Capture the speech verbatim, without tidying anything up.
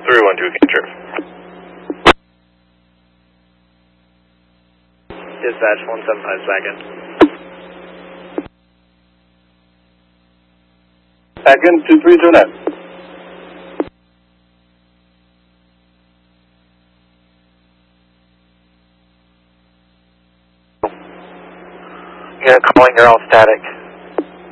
three one two, Cantrip. Dispatch one seven five second. Second, two three two nine. Yeah, calling, you're all static.